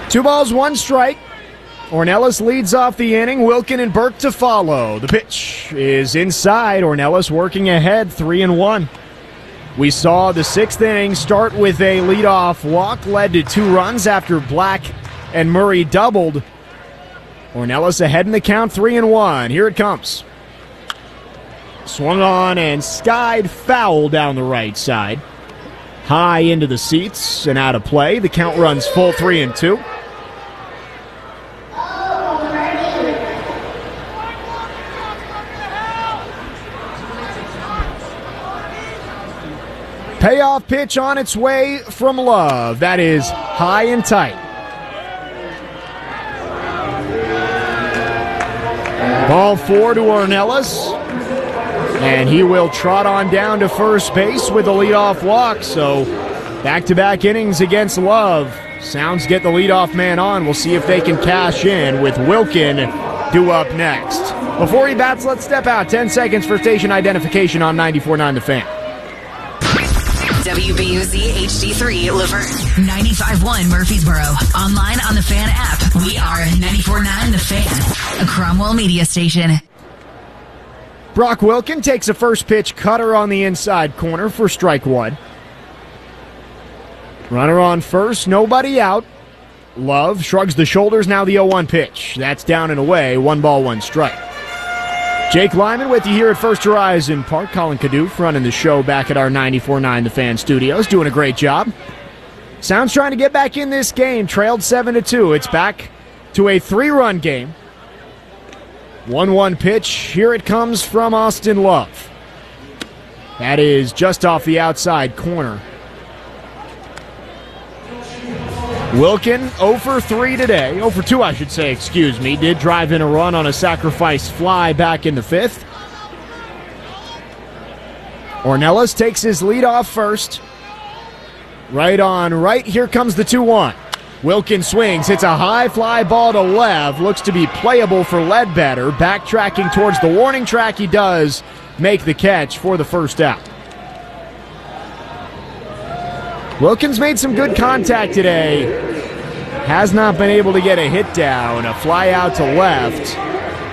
2 balls, 1 strike. Ornelas leads off the inning. Wilkin and Burke to follow. The pitch is inside. Ornelas working ahead, 3-1. We saw the 6th inning start with a leadoff walk, led to 2 runs after Black and Murray doubled. Ornelas ahead in the count, 3-1. Here it comes. Swung on and skied foul down the right side. High into the seats and out of play. The count runs full, 3-2. Payoff pitch on its way from Love. That is high and tight. Ball 4 to Ornelas. And he will trot on down to first base with a leadoff walk. So back-to-back innings against Love. Sounds get the leadoff man on. We'll see if they can cash in with Wilkin due up next. Before he bats, let's step out. 10 seconds for station identification on 94.9 The Fan. WBUZ HD3 Laverne. 95.1 Murfreesboro. Online on the Fan app. We are 94.9 The Fan. A Cromwell media station. Brock Wilkin takes a first pitch cutter on the inside corner for strike 1. Runner on first, nobody out. Love shrugs the shoulders, now the 0-1 pitch. That's down and away, 1 ball, 1 strike. Jake Lyman with you here at First Horizon Park. Colin Kadoof running the show back at our 94.9 The Fan studios, doing a great job. Sounds trying to get back in this game, trailed 7-2. It's back to a 3-run game. 1-1 pitch, here it comes from Austin Love. That is just off the outside corner. Wilkin 0 for 3 today. 0 for 2, I should say, excuse me. Did drive in a run on a sacrifice fly back in the 5th. Ornelas takes his lead off first. Right on right. Here comes the 2-1. Wilkin swings, hits a high fly ball to left. Looks to be playable for Ledbetter. Backtracking towards the warning track, he does make the catch for the first out. Wilkins made some good contact today. Has not been able to get a hit down. A fly out to left.